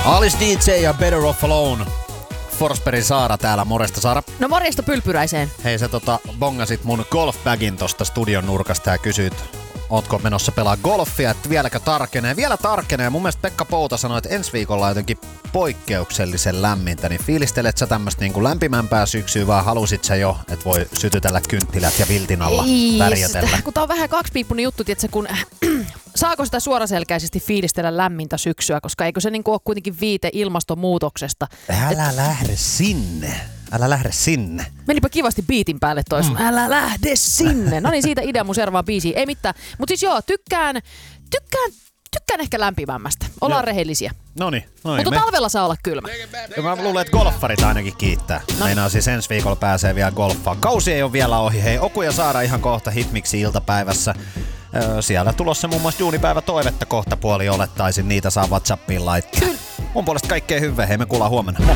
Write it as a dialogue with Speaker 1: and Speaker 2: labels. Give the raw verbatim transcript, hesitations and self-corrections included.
Speaker 1: Alice D J ja Better Off Alone. Forsbergin Saara täällä, morjesta Saara.
Speaker 2: No morjesta pylpyräiseen.
Speaker 1: Hei, sä tota bongasit mun golfbagin tosta studion nurkasta ja kysyit, ootko menossa pelaa golfia, että vieläkö tarkenee? Vielä tarkenee. Mun mielestä Pekka Pouta sanoi, että ensi viikolla on jotenkin poikkeuksellisen lämmintä, niin fiilistelet sä tämmöstä niinku lämpimämpää syksyä, vai halusit sä jo, että voi sytytellä kynttilät ja viltin alla värjätellä?
Speaker 2: Kun tää on vähän kaksipiippunen juttu, tietsä, kun saako sitä suoraselkäisesti fiilistellä lämmintä syksyä, koska eikö se niinku ole kuitenkin viite ilmastonmuutoksesta?
Speaker 1: Älä Et... lähde sinne. Älä lähde sinne.
Speaker 2: Menipä kivasti biitin päälle tois. Mm. Älä lähde sinne. No niin, siitä idea mun seuraavaan biisiin. Ei mitään. Mut siis joo, tykkään, tykkään, tykkään ehkä lämpimämmästä. Ollaan no. rehellisiä.
Speaker 1: Noniin. Noi,
Speaker 2: Mutta
Speaker 1: me...
Speaker 2: talvella saa olla kylmä.
Speaker 1: Ja mä luulen, että golfarit ainakin kiittää. No. Meinaa siis ensi viikolla pääsee vielä golfaan. Kausi ei ole vielä ohi. Hei, Oku ja Saara ihan kohta hitmiksi iltapäivässä. Öö, siellä tulossa muun muassa duunipäivä toivetta kohta puoli olettaisin. Niitä saa WhatsAppiin laittaa. Kyllä. Mun puolesta kaikkea hyvää. Hei, me kuullaan huomenna.